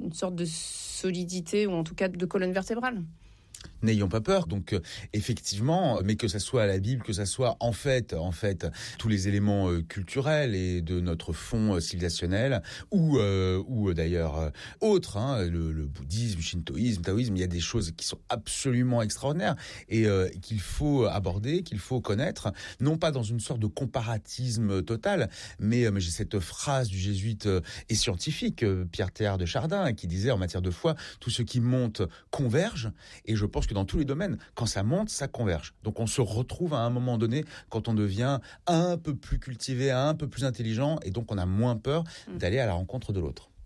une sorte de solidité ou en tout cas de colonne vertébrale. N'ayons pas peur. Donc effectivement, mais que ça soit la Bible, que ça soit en fait tous les éléments culturels et de notre fond civilisationnel ou d'ailleurs autres, le bouddhisme, le shintoïsme, le taoïsme, il y a des choses qui sont absolument extraordinaires et qu'il faut aborder, qu'il faut connaître, non pas dans une sorte de comparatisme total, mais j'ai cette phrase du jésuite et scientifique Pierre Teilhard de Chardin qui disait en matière de foi, tout ce qui monte converge, et je pense que dans tous les domaines, quand ça monte, ça converge. Donc on se retrouve à un moment donné quand on devient un peu plus cultivé, un peu plus intelligent, et donc on a moins peur d'aller à la rencontre de l'autre.